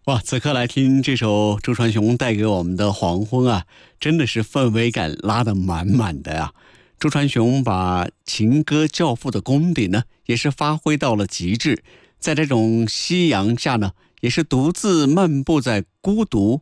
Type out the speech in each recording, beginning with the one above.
哇，此刻来听这首周传雄带给我们的黄昏啊，真的是氛围感拉得满满的啊。周传雄把情歌教父的功底呢，也是发挥到了极致。在这种夕阳下呢，也是独自漫步在孤独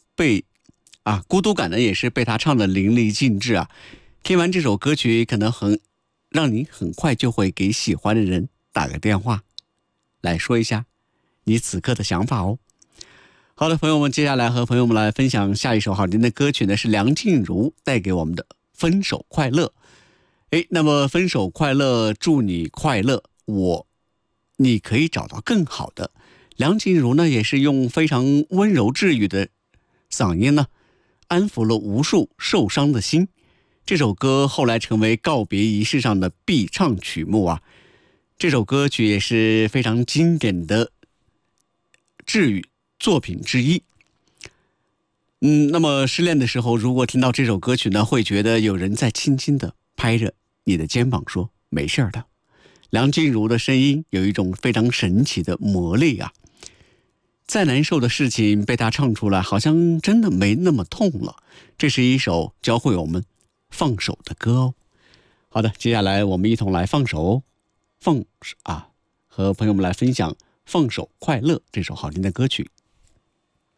感呢，也是被他唱得淋漓尽致啊。听完这首歌曲，可能让你很快就会给喜欢的人打个电话，来说一下你此刻的想法哦。好的，朋友们，接下来和朋友们来分享下一首好听的歌曲呢，是梁静茹带给我们的《分手快乐》。那么分手快乐，祝你快乐，你可以找到更好的。梁静茹呢，也是用非常温柔治愈的嗓音呢，安抚了无数受伤的心。这首歌后来成为告别仪式上的必唱曲目啊。这首歌曲也是非常经典的治愈作品之一。那么失恋的时候，如果听到这首歌曲呢，会觉得有人在轻轻地拍着你的肩膀说没事的。梁静茹的声音有一种非常神奇的魔力啊，再难受的事情被她唱出来，好像真的没那么痛了。这是一首教会我们放手的歌哦。好的，接下来我们一同来和朋友们来分享《放手快乐》这首好听的歌曲。